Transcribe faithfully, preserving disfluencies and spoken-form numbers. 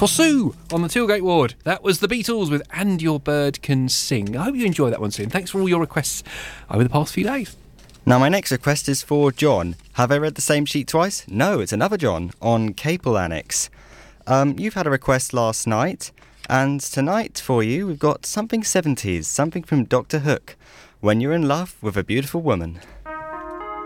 For Sue on the Tilgate Ward. That was the Beatles with And Your Bird Can Sing. I hope you enjoy that one soon. Thanks for all your requests over the past few days. Now, my next request is for John. Have I read the same sheet twice? No, it's another John on Capel Annex. Um, you've had a request last night, and tonight for you we've got something seventies, something from Doctor Hook, When You're in Love with a Beautiful Woman.